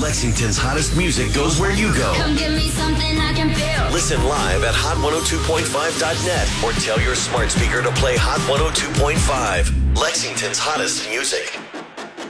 Lexington's hottest music goes where you go. Come give me something I can feel. Listen live at hot102.5.net or tell your smart speaker to play Hot 102.5. Lexington's hottest music.